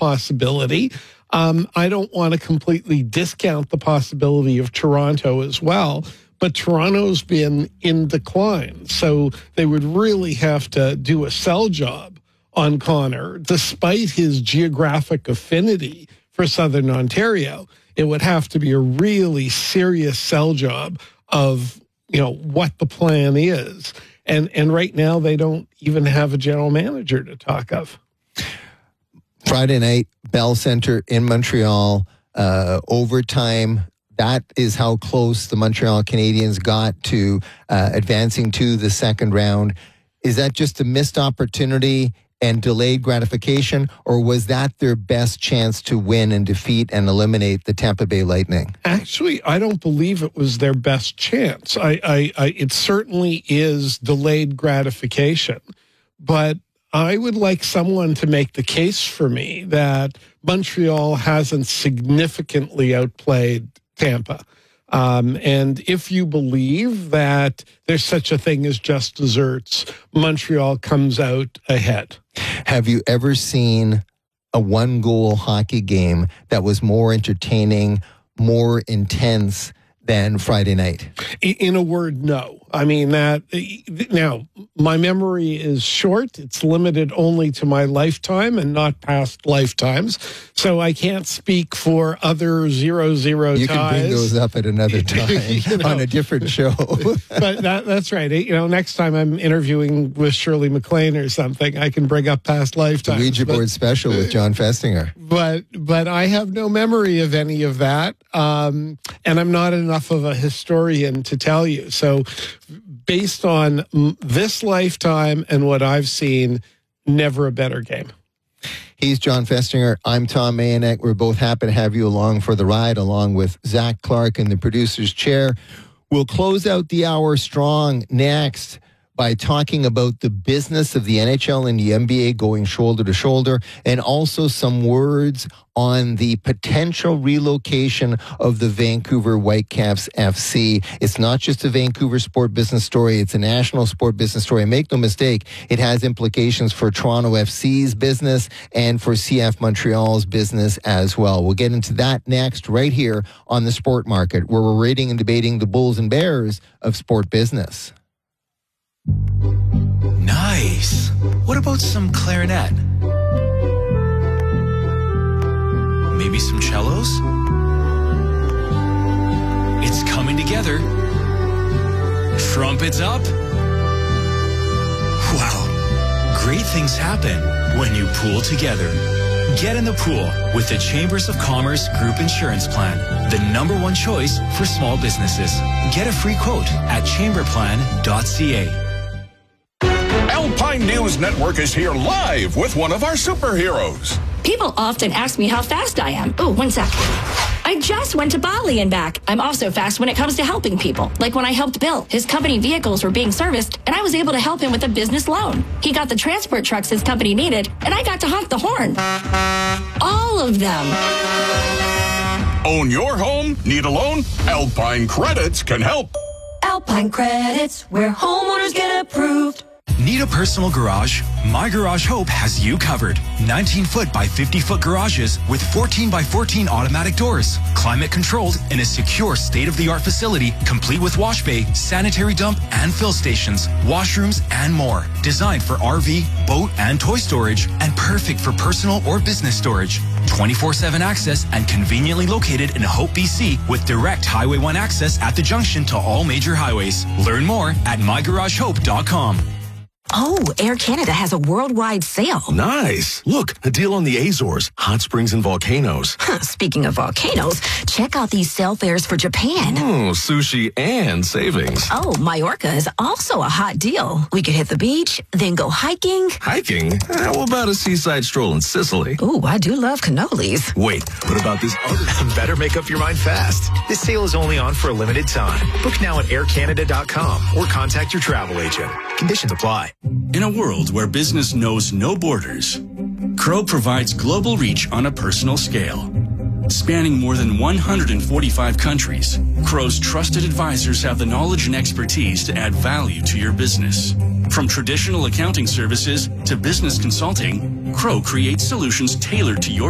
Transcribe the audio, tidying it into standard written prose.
possibility. I don't want to completely discount the possibility of Toronto as well, but Toronto's been in decline. So they would really have to do a sell job on Connor, despite his geographic affinity for Southern Ontario. It would have to be a really serious sell job of, what the plan is. And right now they don't even have a general manager to talk of. Friday night, Bell Centre in Montreal, overtime. That is how close the Montreal Canadiens got to advancing to the second round. Is that just a missed opportunity and delayed gratification, or was that their best chance to win and defeat and eliminate the Tampa Bay Lightning? Actually, I don't believe it was their best chance. It certainly is delayed gratification, but I would like someone to make the case for me that Montreal hasn't significantly outplayed Tampa. And if you believe that there's such a thing as just desserts, Montreal comes out ahead. Have you ever seen a one-goal hockey game that was more entertaining, more intense than Friday night? In a word, no. I mean, now, my memory is short. It's limited only to my lifetime and not past lifetimes. So I can't speak for other 0-0 ties. You can bring those up at another time on a different show. But that's right. Next time I'm interviewing with Shirley MacLaine or something, I can bring up past lifetimes. The Ouija board special with John Festinger. But I have no memory of any of that. And I'm not enough of a historian to tell you. So based on this lifetime and what I've seen, never a better game. He's John Festinger. I'm Tom Mayanek. We're both happy to have you along for the ride, along with Zach Clark in the producer's chair. We'll close out the hour strong next by talking about the business of the NHL and the NBA going shoulder to shoulder, and also some words on the potential relocation of the Vancouver Whitecaps FC. It's not just a Vancouver sport business story, it's a national sport business story. And make no mistake, it has implications for Toronto FC's business and for CF Montreal's business as well. We'll get into that next, right here on The Sport Market, where we're rating and debating the bulls and bears of sport business. Nice. What about some clarinet? Maybe some cellos? It's coming together. Trumpets up. Wow. Great things happen when you pool together. Get in the pool with the Chambers of Commerce Group Insurance Plan, the #1 choice for small businesses. Get a free quote at chamberplan.ca. Alpine News Network is here live with one of our superheroes. People often ask me how fast I am. Oh, 1 sec. I just went to Bali and back. I'm also fast when it comes to helping people. Like when I helped Bill. His company vehicles were being serviced, and I was able to help him with a business loan. He got the transport trucks his company needed, and I got to honk the horn. All of them. Own your home? Need a loan? Alpine Credits can help. Alpine Credits, where homeowners get approved. Need a personal garage? My Garage Hope has you covered. 19-foot by 50-foot garages with 14 by 14 automatic doors, climate controlled in a secure state-of-the-art facility, complete with wash bay, sanitary dump, and fill stations, washrooms, and more. Designed for RV, boat, and toy storage, and perfect for personal or business storage. 24/7 access and conveniently located in Hope, BC, with direct Highway 1 access at the junction to all major highways. Learn more at mygaragehope.com. Oh, Air Canada has a worldwide sale. Nice. Look, a deal on the Azores, hot springs and volcanoes. Speaking of volcanoes, check out these sale fares for Japan. Sushi and savings. Oh, Majorca is also a hot deal. We could hit the beach, then go hiking. Hiking? How about a seaside stroll in Sicily? Ooh, I do love cannolis. Wait, what about this other? Better make up your mind fast. This sale is only on for a limited time. Book now at aircanada.com or contact your travel agent. Conditions apply. In a world where business knows no borders, Crow provides global reach on a personal scale. Spanning more than 145 countries, Crow's trusted advisors have the knowledge and expertise to add value to your business. From traditional accounting services to business consulting, Crow creates solutions tailored to your